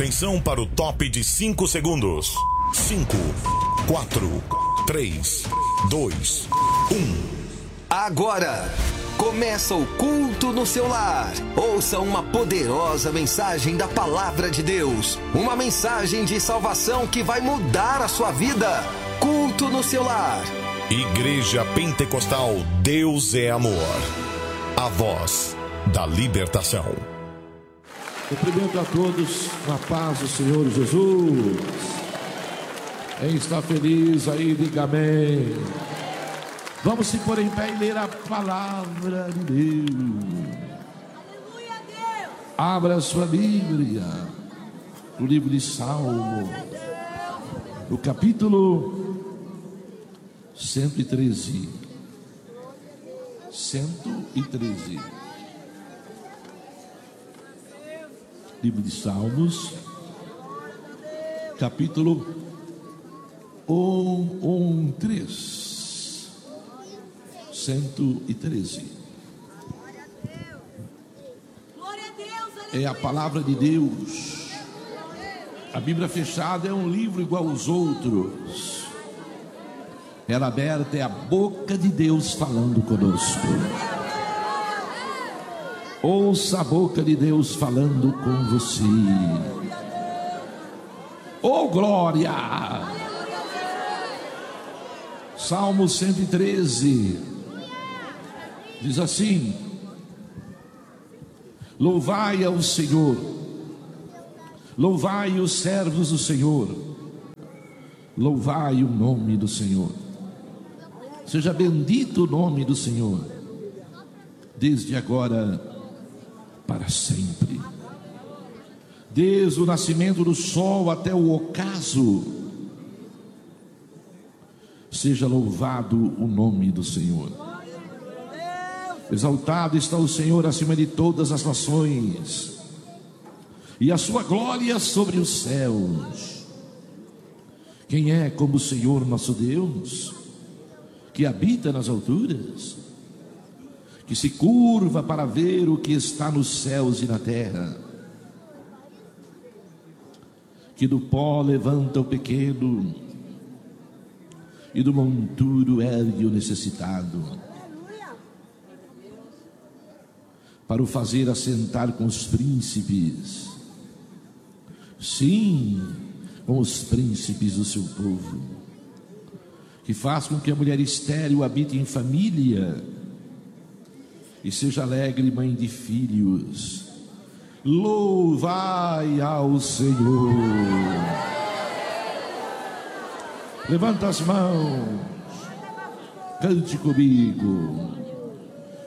Atenção para o top de 5 segundos. 5, 4, 3, 2, 1. Agora começa o culto no seu lar. Ouça uma poderosa mensagem da palavra de Deus. Uma mensagem de salvação que vai mudar a sua vida. Culto no seu lar. Igreja Pentecostal Deus é Amor. A voz da libertação. Cumprimento a todos na paz do Senhor Jesus. Quem está feliz aí, diga amém. Vamos se pôr em pé e ler a palavra de Deus. Aleluia, Deus. Abra a sua Bíblia, o livro de Salmo, o capítulo 113. 113. Livro de Salmos, capítulo 113. 113. É a palavra de Deus. A Bíblia fechada é um livro igual aos outros. Ela aberta é a boca de Deus falando conosco. Ouça a boca de Deus falando com você. Oh, glória! Salmo 113 diz assim: louvai ao Senhor, louvai os servos do Senhor, louvai o nome do Senhor. Seja bendito o nome do Senhor, desde agora para sempre. Desde o nascimento do sol até o ocaso, seja louvado o nome do Senhor. Exaltado está o Senhor acima de todas as nações, e a sua glória sobre os céus. Quem é como o Senhor nosso Deus, que habita nas alturas, que se curva para ver o que está nos céus e na terra, que do pó levanta o pequeno e do monturo ergue o necessitado, para o fazer assentar com os príncipes, sim, com os príncipes do seu povo, que faz com que a mulher estéril habite em família e seja alegre mãe de filhos. Louvai ao Senhor. Levanta as mãos, cante comigo.